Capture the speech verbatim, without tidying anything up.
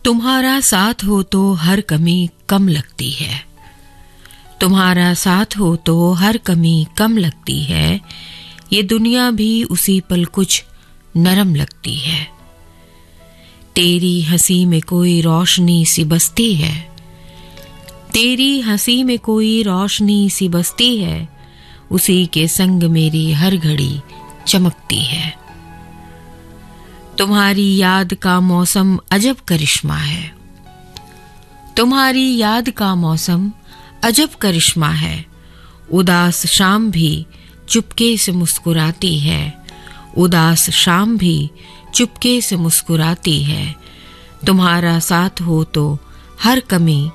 तुम्हारा साथ हो तो हर कमी कम लगती है, तुम्हारा साथ हो तो हर कमी कम लगती है। ये दुनिया भी उसी पल कुछ नरम लगती है। तेरी हंसी में कोई रोशनी सी बसती है, तेरी हंसी में कोई रोशनी सी बसती है। उसी के संग मेरी हर घड़ी चमकती है। तुम्हारी याद का मौसम अजब करिश्मा है, तुम्हारी याद का मौसम अजब करिश्मा है। उदास शाम भी चुपके से मुस्कुराती है, उदास शाम भी चुपके से मुस्कुराती है। तुम्हारा साथ हो तो हर कमी